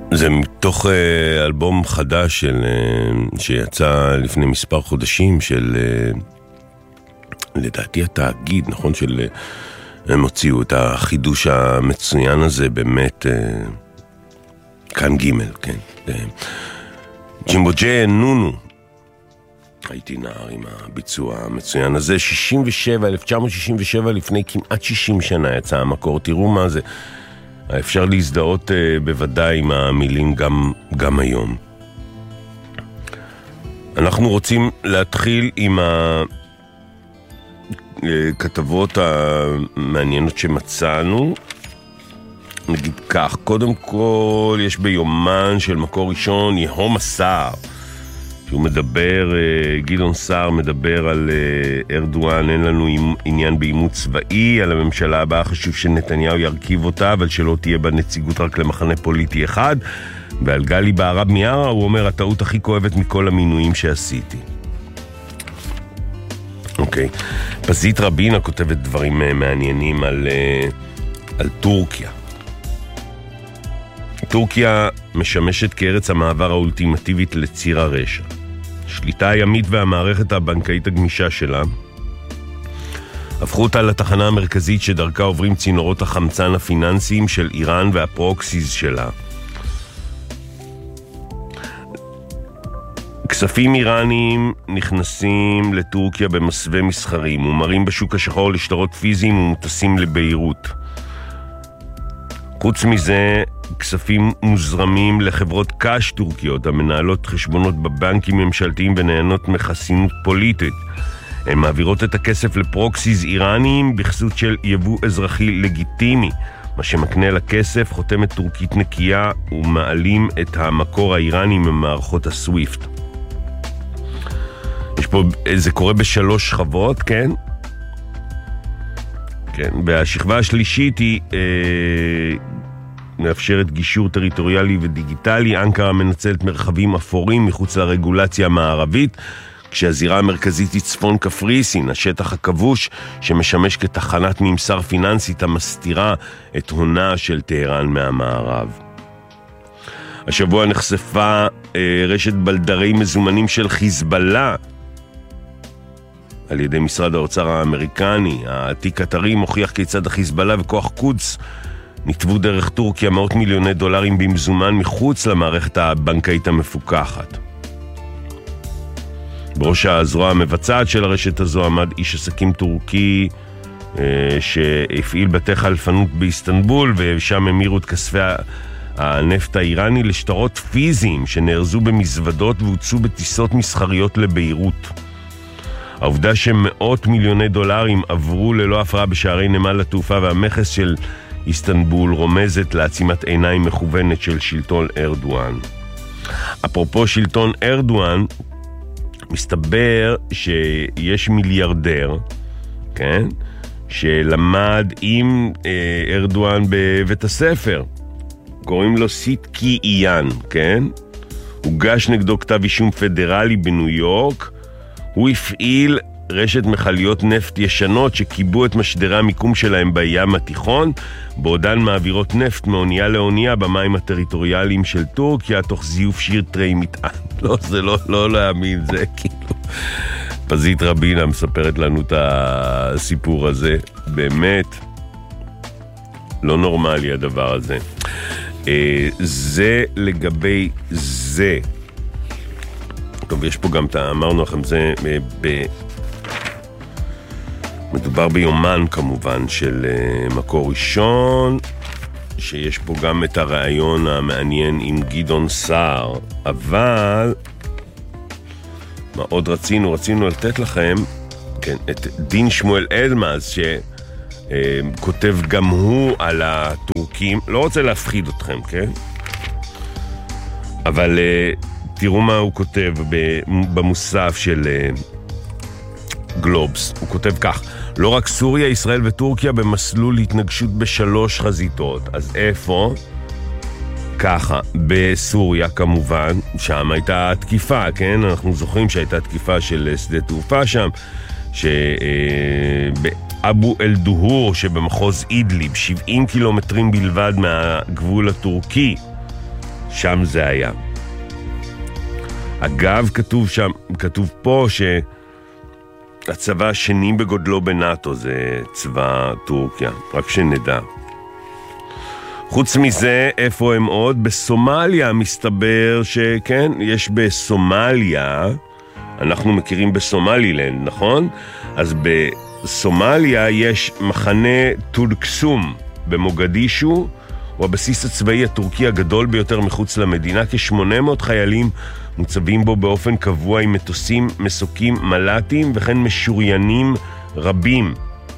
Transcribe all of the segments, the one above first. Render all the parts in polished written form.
זה מתוך אלבום חדש שיצא לפני מספר חודשים של, לדעתי התאגיד, נכון? הם הוציאו את החידוש המצוין הזה, באמת כאן ג', כן. ג'ימבוג'ה נונו. הייתי נער עם הביצוע המצוין הזה. 1967, לפני כמעט 60 שנה יצא המקור. תראו מה זה. אפשר להזדהות בוודאי עם המילים גם היום. אנחנו רוצים להתחיל עם הכתבות המעניינות שמצאנו. נגיד כך, קודם כל יש ביומן של מקור ראשון יהום הסער, שהוא מדבר, גדעון סער מדבר על ארדואן, אין לנו עניין בעימות צבאי, על הממשלה הבאה חשוב שנתניהו ירכיב אותה, אבל שלא תהיה בה נציגות רק למחנה פוליטי אחד. ועל גלי בהרב מיארה הוא אומר, הטעות הכי כואבת מכל המינויים שעשיתי. אוקיי. פזית רבינה כותבת דברים מעניינים על טורקיה. טורקיה משמשת כארץ המעבר האולטימטיבית לציר הרשע. שליטה הימית והמערכת הבנקאית הגמישה שלה הפכו אותה לתחנה המרכזית שדרכה עוברים צינורות החמצן הפיננסיים של איראן והפרוקסיז שלה. כספים איראניים נכנסים לטורקיה במסווה מסחרים, מומרים בשוק השחור לשטרות פיזיים ומוטסים לביירות. חוץ מזה, כספים מוזרמים לחברות קש טורקיות המנהלות חשבונות בבנקים ממשלתיים ונהנות מחסינות פוליטית. הן מעבירות את הכסף לפרוקסיז איראניים בכסות של יבוא אזרחי לגיטימי, מה שמקנה לכסף חותמת טורקית נקייה ומעלים את המקור האיראני ממערכות הסוויפט. יש פה, זה קורה בשלוש שכבות, כן? כן, והשכבה השלישית היא מאפשרת גישור טריטוריאלי ודיגיטלי. אנקרה מנצלת מרחבים אפורים מחוץ לרגולציה המערבית, כשהזירה המרכזית היא צפון קפריסין, השטח הכבוש שמשמש כתחנת ממסר פיננסית המסתירה את הונה של טהרן מהמערב. השבוע נחשפה רשת בלדרי מזומנים של חיזבאללה על ידי משרד האוצר האמריקני. התיק קטרי מוכיח כיצד החיזבאללה וכוח קודס נתבו דרך טורקיה מאות מיליוני דולרים במזומן מחוץ למערכת הבנקאית המפוקחת. בראש הזרוע המבצעת של הרשת הזו עמד איש עסקים טורקי שהפעיל בתי חלפנות באיסטנבול, ושם המירו את כספי הנפט האיראני לשטרות פיזיים שנארזו במזוודות והוצאו בטיסות מסחריות לביירות. העובדה שמאות מיליוני דולרים עברו ללא הפרעה בשערי נמל התעופה והמכס של איסטנבול רומזת לעצימת עיניים מכוונת של שלטון ארדואן. אפרופו שלטון ארדואן, מסתבר שיש מיליארדר, כן, שלמד עם ארדואן בבית הספר. קוראים לו סיטקי איין, כן? הוגש נגדו כתב אישום פדרלי בניו יורק. הוא הפעיל רשת מכליות נפט ישנות שקיבו את משדרי המיקום שלהם בים התיכון, בעודן מעבירות נפט מאונייה לאונייה במים הטריטוריאליים של טורקיה, תוך זיוף שרטרי מטען. לא, זה לא להאמין, זה כאילו... פזית רבינה מספרת לנו את הסיפור הזה. באמת, לא נורמלי הדבר הזה. זה לגבי זה. טוב, יש פה גם, אמרנו לכם, זה מדובר ביומן כמובן של מקור ראשון, שיש פה גם את הרעיון המעניין עם גדעון סער, אבל מה עוד רצינו לתת לכם, כן, את דין שמואל אלמז שכותב גם הוא על הטורקים. לא רוצה להפחיד אתכם, כן? אבל תראו מה הוא כותב במוסף של גלובס. הוא כותב כך: לא רק סוריה, ישראל וטורקיה במסלול התנגשות בשלוש חזיתות. אז איפה? ככה, בסוריה כמובן, שם הייתה תקיפה, כן? אנחנו זוכרים שהייתה תקיפה של שדה תעופה שם, באבו אל-דוהור שבמחוז אידליב, 70 קילומטרים בלבד מהגבול הטורקי, שם זה היה. אגב, כתוב פה שהצבא השני בגודלו בנאטו זה צבא טורקיה, רק שנדע. חוץ מזה, איפה הם עוד? בסומליה מסתבר שכן, יש בסומליה, אנחנו מכירים בסומלילנד, נכון? אז בסומליה יש מחנה טולקסום במוגדישו, הוא הבסיס הצבאי הטורקי הגדול ביותר מחוץ למדינה, כ-800 חיילים מוצבים בו באופן קבוע עם מטוסים, מסוקים, מל"טים וכן משוריינים רבים.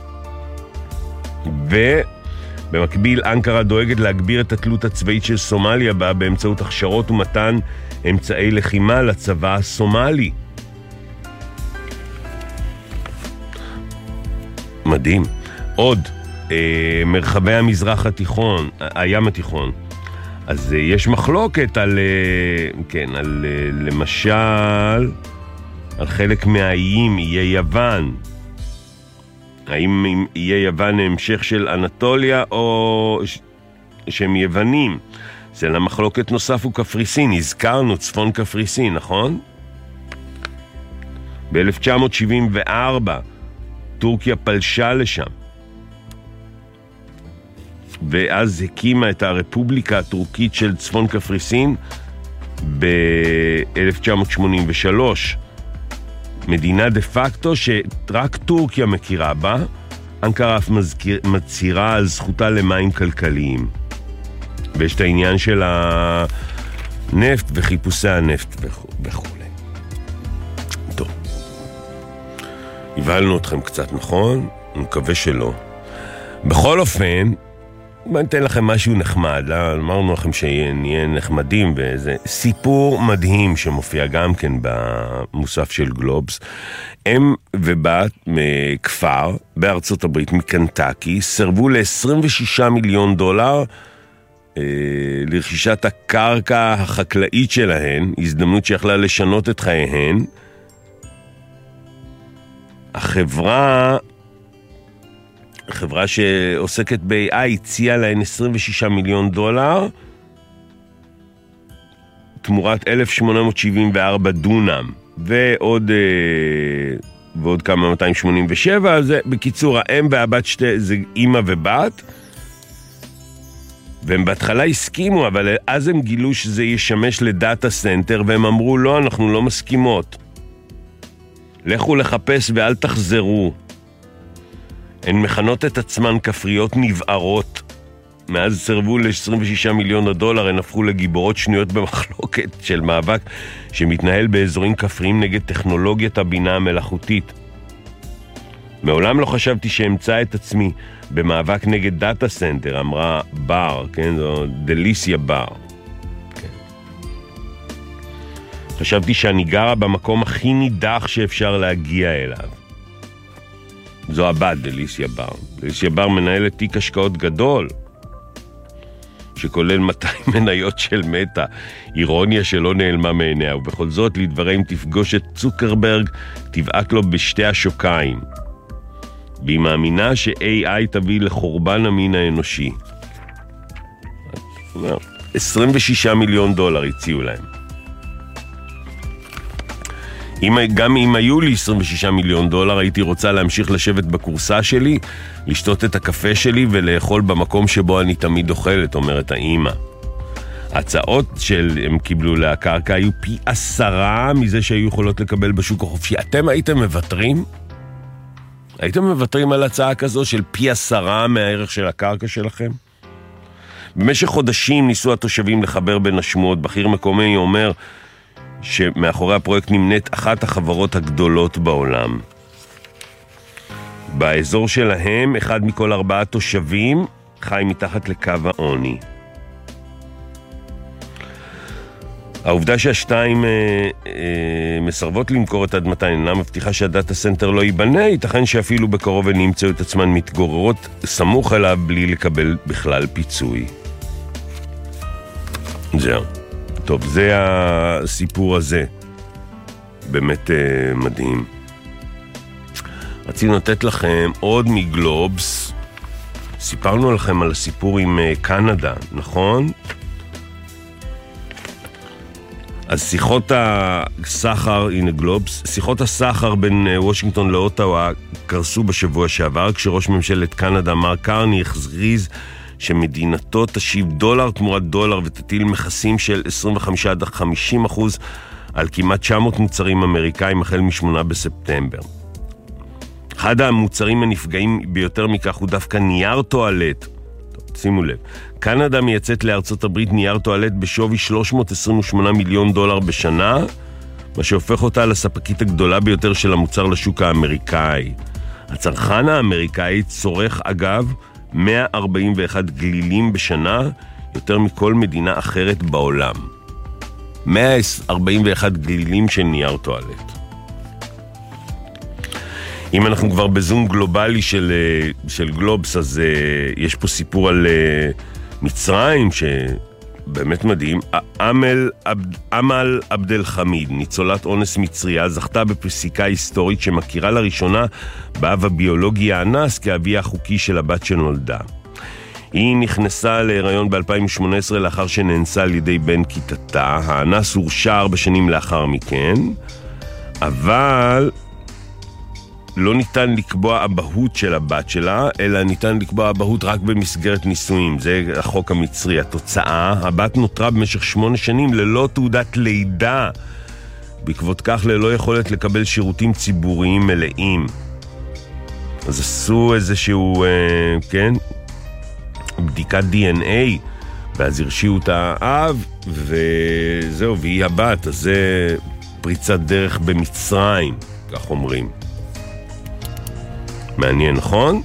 ובמקביל אנקרה דואגת להגביר את התלות הצבאית של סומליה בה באמצעות הכשרות ומתן אמצעי לחימה לצבא הסומלי. מדהים. עוד, מרחבי המזרח התיכון, הים התיכון. אז יש מחלוקת על, כן, על למשל, על חלק מהאיים, איי יוון. האם איי יוון המשך של אנטוליה או שהם יוונים? זה למחלוקת נוסף הוא קפריסין, הזכרנו צפון קפריסין, נכון? ב-1974 טורקיה פלשה לשם. ואז הקימה את הרפובליקה הטורקית של צפון קפריסין ב-1983. מדינה דה פקטו שרק טורקיה מכירה בה, אנקרה אף מצהירה על זכותה למים כלכליים. ויש את העניין של הנפט וחיפושי הנפט וכו'. טוב. הבהלנו אתכם קצת, נכון? אני מקווה שלא. בכל אופן, אני אתן לכם משהו נחמד, אמרנו לכם שנהיה נחמדים, וזה סיפור מדהים שמופיע גם כן במוסף של גלובס. אם ובת מכפר בארצות הברית, מקנטקי, סרבו $26 מיליון לרכישת הקרקע החקלאית שלהן, הזדמנות שיכלה לשנות את חייהן. החברה שעוסקת ב-AI הציעה להן $26 מיליון תמורת 1,874 דונם ועוד כמה 287. זה בקיצור, האם והבת זה אמא ובת, והם בהתחלה הסכימו, אבל אז הם גילו שזה ישמש לדאטה סנטר, והם אמרו לא, אנחנו לא מסכימות, לכו לחפש ואל תחזרו. הן מכנות את עצמן כפריות נבערות. מאז סרבו $26 מיליון, הן הפכו לגיבורות שנויות במחלוקת של מאבק שמתנהל באזורים כפריים נגד טכנולוגיית הבינה המלאכותית. מעולם לא חשבתי שאמצא את עצמי במאבק נגד דאטה סנטר, אמרה בר, כן, זו דליסיה בר. כן. חשבתי שאני גרה במקום הכי נידח שאפשר להגיע אליו. זו הבת, דליסיה בר. דליסיה בר מנהלת תיק השקעות גדול, שכולל 200 מניות של מטה. אירוניה שלא נעלמה מעיניה, ובכל זאת, לדברים תפגוש את צוקרברג, תבעק לו בשתי השוקיים. והיא מאמינה ש-AI תביא לחורבן המין האנושי. $26 מיליון הציעו להם. גם אם היו לי $26 מיליון, הייתי רוצה להמשיך לשבת בקורסה שלי, לשתות את הקפה שלי ולאכול במקום שבו אני תמיד אוכלת, אומרת האמא. ההצעות שהם קיבלו לקרקע היו פי 10 מזה שהיו יכולות לקבל בשוק החופשי. אתם הייתם מוותרים? הייתם מוותרים על הצעה כזו של פי 10 מהערך של הקרקע שלכם? במשך חודשים ניסו התושבים לחבר בין השמועות. בכיר מקומי אומר שמאחורי הפרויקט נמנית אחת החברות הגדולות בעולם. באזור שלהם, 1 מכל 4 תושבים חי מתחת לקו העוני. העובדה שהשתיים מסרבות למכור את אדמתן אינה מבטיחה שהדאטה סנטר לא ייבנה, ייתכן שאפילו בקרוב הן ימצאו את עצמן מתגוררות סמוך אליו בלי לקבל בכלל פיצוי. זהו. טוב, זה הסיפור הזה. באמת מדהים. רצינו לתת לכם עוד מגלובס. סיפרנו לכם על הסיפור עם קנדה, נכון? אז שיחות הסחר, הנה גלובס, שיחות הסחר בין וושינגטון לאוטאווה קרסו בשבוע שעבר, כשראש ממשלת קנדה מרק קרני הכריז שמדינתו תשיב דולר תמורת דולר ותטיל מכסים של 25-50% על כמעט 900 מוצרים אמריקאים החל מ-8 בספטמבר. אחד המוצרים הנפגעים ביותר מכך הוא דווקא נייר טואלט. שימו לב, קנדה מייצאת לארצות הברית נייר טואלט בשווי $328 מיליון בשנה, מה שהופך אותה לספקית הגדולה ביותר של המוצר לשוק האמריקאי. הצרכן האמריקאי צורך אגב 141 גלילים בשנה, יותר מכל מדינה אחרת בעולם. 141 גלילים של נייר טואלט. אם אנחנו כבר בזום גלובלי של גלובס, אז יש פה סיפור על מצרים שבאמת מדהים. אמל עבדל חמיד, ניצולת אונס מצריה, זכתה בפסיקה היסטורית שמכירה לראשונה באב הביולוגי האנס כאבי החוקי של הבת שנולדה. היא נכנסה להיריון ב-2018 לאחר שנאנסה על ידי בן כיתתה. האנס הורשע 4 שנים לאחר מכן, אבל לא ניתן לקבוע אבהות של הבת שלה, אלא ניתן לקבוע אבהות רק במסגרת נישואים. זה החוק המצרי. התוצאה, הבת נותרה במשך 8 שנים ללא תעודת לידה, בעקבות כך ללא יכולת לקבל שירותים ציבוריים מלאים. אז עשו איזשהו, בדיקת DNA, ואז הרשיעו את האב, וזהו, והיא הבת. אז זה פריצת דרך במצרים, כך אומרים. מעניין, נכון?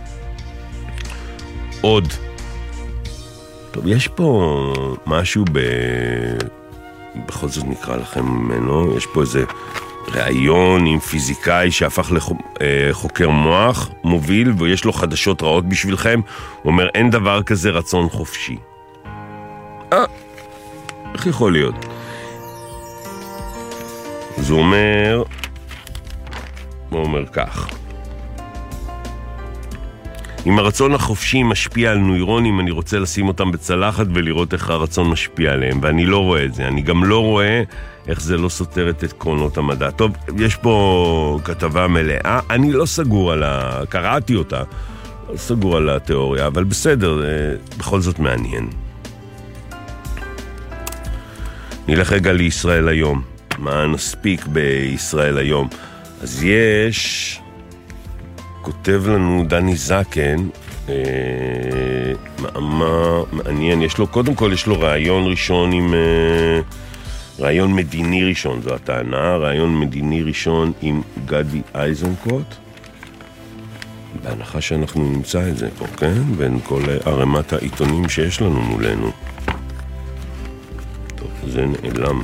עוד. טוב, יש פה משהו בכל זאת נקרא לכם ממנו. יש פה איזה ראיון עם פיזיקאי שהפך לחוקר מוח מוביל, ויש לו חדשות רעות בשבילכם. הוא אומר, אין דבר כזה רצון חופשי. איך יכול להיות? אז הוא אומר כך: אם הרצון החופשי משפיע על נוירונים, אני רוצה לשים אותם בצלחת ולראות איך הרצון משפיע עליהם, ואני לא רואה את זה. אני גם לא רואה איך זה לא סותר את עקרונות המדע. טוב, יש פה כתבה מלאה, אני לא סגור קראתי אותה, לא סגור על התיאוריה, אבל בסדר, בכל זאת מעניין. נלך רגע לישראל היום. מה נספיק בישראל היום? אז יש, כותב לנו דני זקן, מעניין, קודם כל יש לו רעיון ראשון עם, רעיון מדיני ראשון, זו הטענה, רעיון מדיני ראשון עם גדי איזנקוט, בהנחה שאנחנו נמצא את זה פה, כן? בין כל ערמת העיתונים שיש לנו מולנו. טוב, זה נעלם.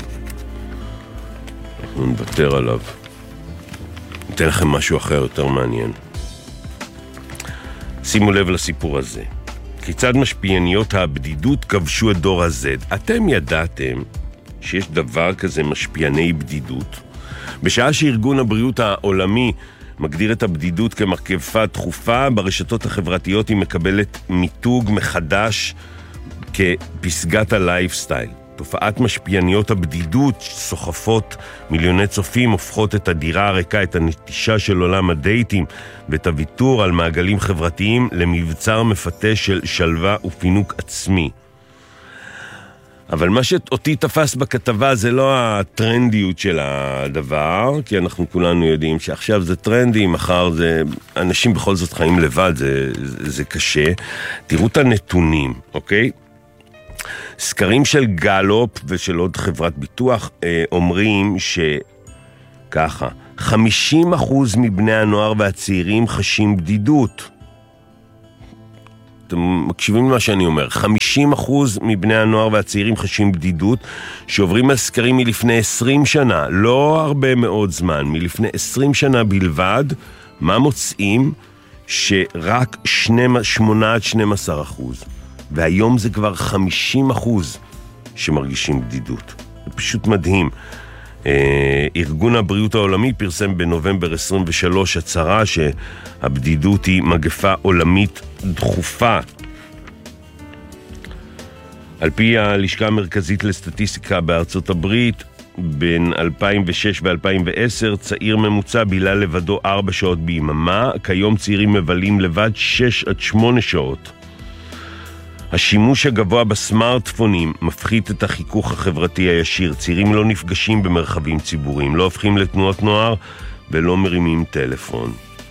אנחנו נוותר עליו. ניתן לכם משהו אחר יותר מעניין. שימו לב לסיפור הזה. כיצד משפיעניות הבדידות כבשו את דור ה-Z? אתם ידעתם שיש דבר כזה משפיעני בדידות? בשעה שארגון הבריאות העולמי מגדיר את הבדידות כמרכבה דחופה, ברשתות החברתיות היא מקבלת מיתוג מחדש כפסגת הלייפסטייל. תופעת משפיעניות הבדידות סוחפות מיליוני צופים, הופכות את הדירה הריקה, את הנטישה של עולם הדייטים ואת הוויתור על מעגלים חברתיים למבצר מפתה של שלווה ופינוק עצמי. אבל מה שאותי תפס בכתבה זה לא הטרנדיות של הדבר, כי אנחנו כולנו יודעים שעכשיו זה טרנדי, מחר זה, אנשים בכל זאת חיים לבד, זה קשה. תראו את הנתונים, אוקיי? סקרים של גלופ ושל עוד חברת ביטוח אומרים שככה, 50% מבני הנוער והצעירים חשים בדידות. אתם מקשיבים למה שאני אומר? 50% מבני הנוער והצעירים חשים בדידות, שעוברים על סקרים מלפני 20 שנה, לא הרבה מאוד זמן, מלפני 20 שנה בלבד. מה מוצאים? שרק 8-12%. והיום זה כבר 50% שמרגישים בדידות. זה פשוט מדהים. ארגון הבריאות העולמי פרסם בנובמבר 23 הצהרה שהבדידות היא מגפה עולמית דחופה. על פי הלשכה המרכזית לסטטיסטיקה בארצות הברית, בין 2006 ו-2010, צעיר ממוצע בילה לבדו 4 שעות ביממה, כיום צעירים מבלים לבד 6 עד 8 שעות. השימוש הגבוה בסמארטפונים מפחית את החיכוך החברתי הישיר. צעירים לא נפגשים במרחבים ציבוריים, לא הופכים לתנועות נוער ולא מרימים טלפון.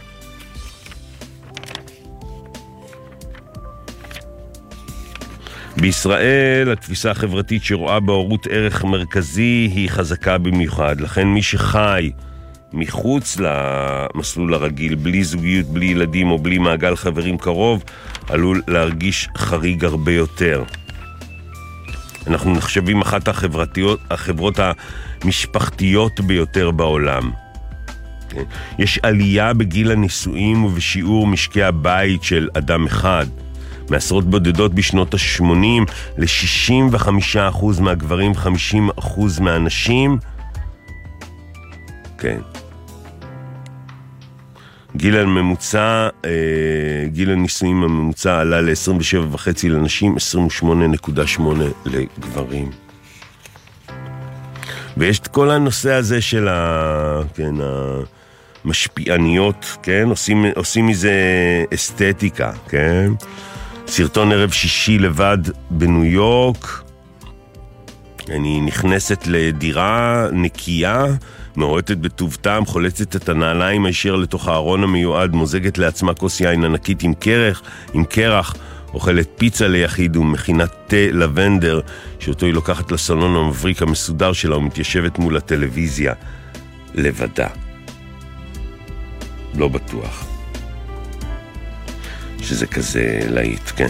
בישראל התפיסה החברתית שרואה בהורות ערך מרכזי היא חזקה במיוחד. לכן מי שחי מחוץ למסלול הרגיל, בלי זוגיות, בלי ילדים או בלי מעגל חברים קרוב, עלול להרגיש חריג הרבה יותר. אנחנו נחשבים אחת החברות המשפחתיות ביותר בעולם. יש עלייה בגיל הנישואים ובשיעור משקי הבית של אדם אחד. מעשרות בודדות בשנות ה-80 ל-65% מהגברים, 50% מהנשים. כן. גיל הממוצע, גיל הנישואים הממוצע עלה ל-27.5 לנשים, 28.8 לגברים. ויש את כל הנושא הזה של כן, המשפיעניות, כן? עושים מזה אסתטיקה, כן? סרטון ערב שישי לבד בניו יורק. אני נכנסת לדירה נקייה, מעורטת בטוב טעם, חולצת את הנעליים הישר לתוך הארון המיועד, מוזגת לעצמה כוס יין ענקית עם קרח, אוכלת פיצה ליחיד ומכינת תה לבנדר, שאותו היא לוקחת לסלון המבריק המסודר שלה ומתיישבת מול הטלוויזיה לבדה. לא בטוח שזה כזה להיט, כן?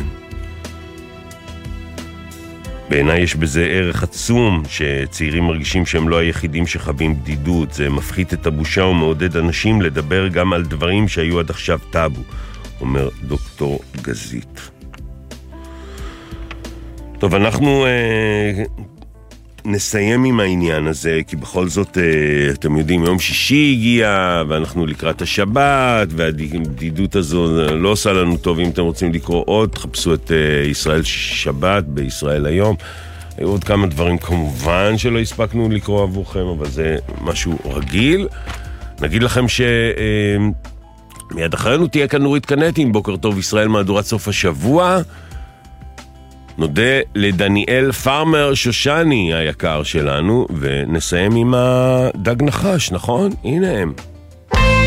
בעיניי יש בזה ערך עצום שצעירים מרגישים שהם לא היחידים שחווים בדידות. זה מפחית את הבושה ומעודד אנשים לדבר גם על דברים שהיו עד עכשיו טאבו, אומר דוקטור גזית. טוב, אנחנו נסיים עם העניין הזה, כי בכל זאת, אתם יודעים, יום שישי הגיע, ואנחנו לקראת השבת, והבדידות הזו לא עושה לנו טוב. אם אתם רוצים לקרוא עוד, תחפשו את ישראל שבת בישראל היום. היו עוד כמה דברים כמובן שלא הספקנו לקרוא עבורכם, אבל זה משהו רגיל. נגיד לכם מיד אחרינו תהיה כאן נורית קנטי עם בוקר טוב ישראל, מהדורת סוף השבוע. נודה לדניאל פארמר שושני היקר שלנו, ונסיים עם הדג נחש, נכון? הנה הם.